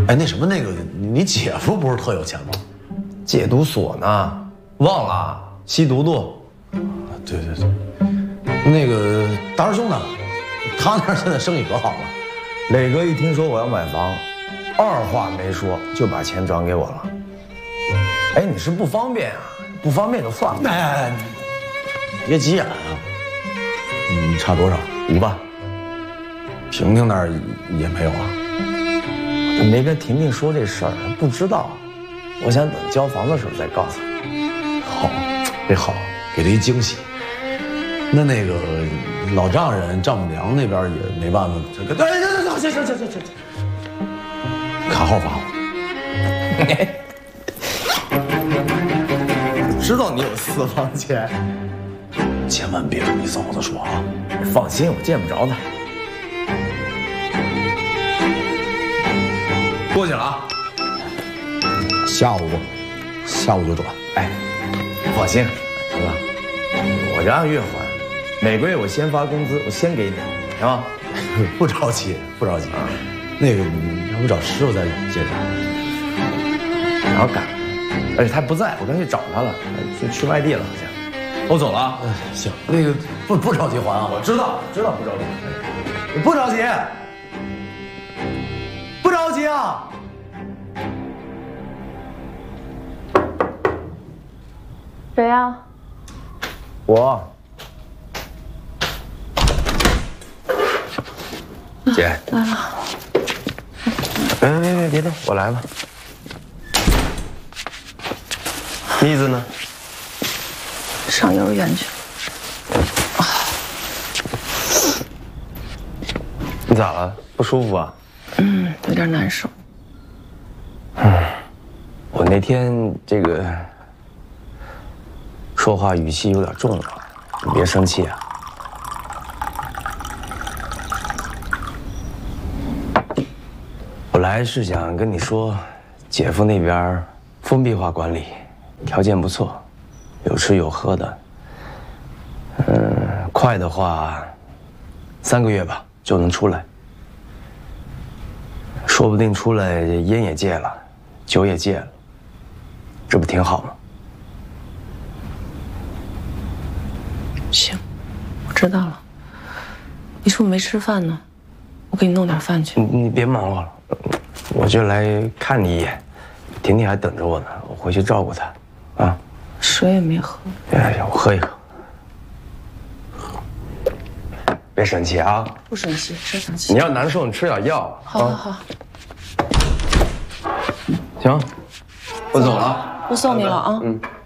哎，那什么，那个你姐夫不是特有钱吗？ 戒毒所呢，忘了吸毒毒。 对对对，那个大师兄呢？他那儿现在生意可好了。 磊哥一听说我要买房，二话没说就把钱转给我了。哎，你是不方便啊？不方便就算了。 哎，别急眼啊。你差多少？5万。婷婷那儿也没有啊？ 我没跟婷婷说这事儿，她不知道。我想等交房的时候再告诉她。 好，这好，给她一惊喜。那个老丈人丈母娘那边也没办法，这个行，卡号发我。 知道你有私房钱， 千万别跟你嫂子说啊！ 放心，我见不着她。过去了啊。 下午就转。 哎，放心，行吧？我这按月还，每个月我先发工资，我先给你，行吗？ 不着急，不着急。那个，你要不找师傅再借点？ 然后赶，而且他不在，我刚去找他了，去外地了，好像。我走了啊。 行，那个不着急还啊。 我知道不着急， 不着急，不着急啊。 谁呀？ 我。姐。 来了。 别动，我来了。妮子呢？ 上幼儿园去。 你咋了？不舒服啊？ 有点难受。 我那天这个说话语气有点重了，你别生气啊。我来是想跟你说，姐夫那边封闭化管理，条件不错，有吃有喝的。快的话3个月吧就能出来，说不定出来烟也戒了，酒也戒了，这不挺好吗？ 行，我知道了。你是不是没吃饭呢？我给你弄点饭去。 你别忙活了，我就来看你一眼。婷婷还等着我呢，我回去照顾她，啊。 水也没喝。 哎，我喝一喝。别生气啊！ 不生气，谁生气？ 你要难受，你吃点药。 好。 行，我走了。 我送你了啊。